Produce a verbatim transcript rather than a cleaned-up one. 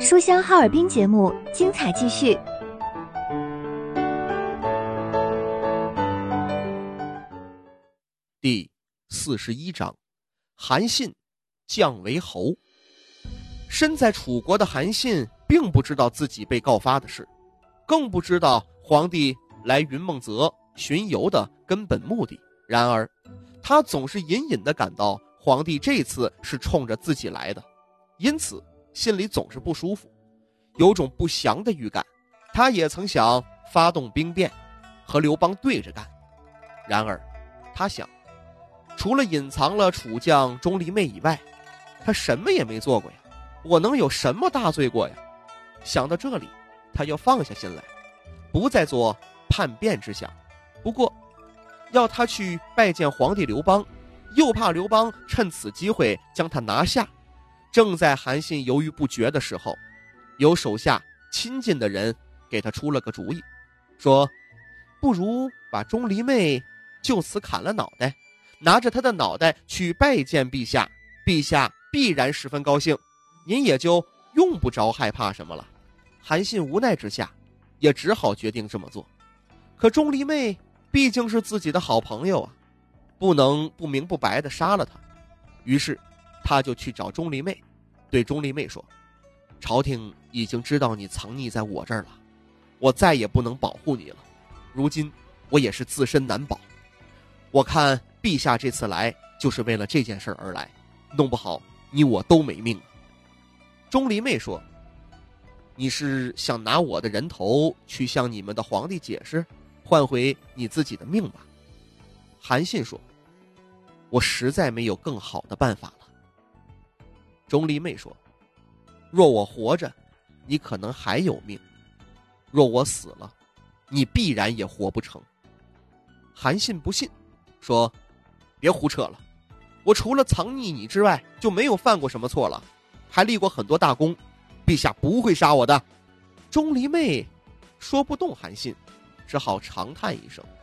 书香哈尔滨节目精彩继续。 第四十一章，韩信降为侯。身在楚国的韩信并不知道自己被告发的事，更不知道皇帝来云梦泽巡游的根本目的。然而他总是隐隐地感到皇帝这次是冲着自己来的，因此心里总是不舒服，有种不祥的预感。他也曾想发动兵变和刘邦对着干，然而他想，除了隐藏了楚将钟离昧以外，他什么也没做过呀，我能有什么大罪过呀？想到这里，他又放下心来，不再做叛变之想。不过要他去拜见皇帝刘邦，又怕刘邦趁此机会将他拿下。正在韩信犹豫不决的时候，有手下亲近的人给他出了个主意，说不如把钟离昧就此砍了脑袋，拿着他的脑袋去拜见陛下，陛下必然十分高兴，您也就用不着害怕什么了。韩信无奈之下也只好决定这么做。可钟离昧毕竟是自己的好朋友啊，不能不明不白地杀了他。于是他就去找钟离昧，对钟离昧说，朝廷已经知道你藏匿在我这儿了，我再也不能保护你了，如今我也是自身难保，我看陛下这次来就是为了这件事而来，弄不好你我都没命了。钟离昧说，你是想拿我的人头去向你们的皇帝解释，换回你自己的命吧？韩信说，我实在没有更好的办法了。钟离昧说，若我活着，你可能还有命；若我死了，你必然也活不成。韩信不信，说，别胡扯了，我除了藏匿你之外，就没有犯过什么错了，还立过很多大功，陛下不会杀我的。钟离昧说不动韩信，只好长叹一声，